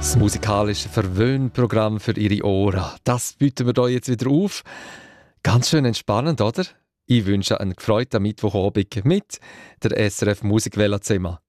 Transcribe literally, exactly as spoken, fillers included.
Das musikalische Verwöhnprogramm für Ihre Ohren. Das bieten wir hier jetzt wieder auf. Ganz schön entspannend, oder? Ich wünsche einen gefreuten Mittwochabend mit der S R F Musikwelle zusammen.